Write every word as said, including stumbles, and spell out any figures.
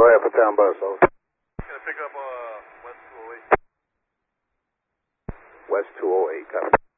Go ahead for town bus, over. Gonna pick up uh, West two oh eight. West two oh eight, copy.